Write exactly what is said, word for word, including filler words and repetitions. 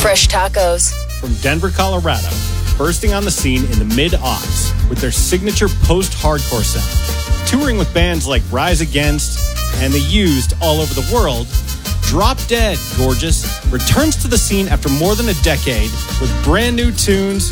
Fresh tacos. From Denver, Colorado, bursting on the scene in the mid-aughts with their signature post-hardcore sound. Touring with bands like Rise Against and The Used all over the world, Drop Dead Gorgeous returns to the scene after more than a decade with brand new tunes,